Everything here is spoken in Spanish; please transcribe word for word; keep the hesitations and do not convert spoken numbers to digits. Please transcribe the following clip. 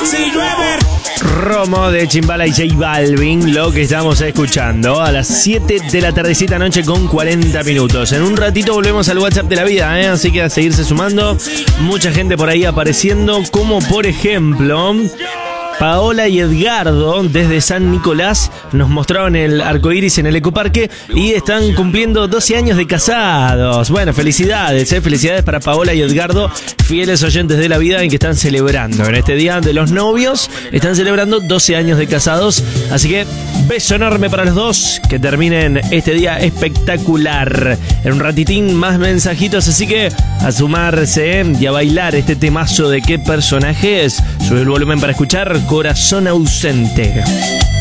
Romo de Chimbala y J Balvin, lo que estamos escuchando a las siete de la tardecita noche con cuarenta minutos. En un ratito volvemos al WhatsApp de la vida, ¿eh? Así que a seguirse sumando. Mucha gente por ahí apareciendo, como por ejemplo Paola y Edgardo desde San Nicolás nos mostraron el arco iris en el Ecoparque y están cumpliendo doce años de casados. Bueno, felicidades, ¿eh? Felicidades para Paola y Edgardo, fieles oyentes de la vida y que están celebrando en este día de los novios. Están celebrando doce años de casados. Así que beso enorme para los dos. Que terminen este día espectacular. En un ratitín más mensajitos, así que a sumarse, ¿eh? Y a bailar este temazo de qué personaje es. Sube el volumen para escuchar Corazón Ausente.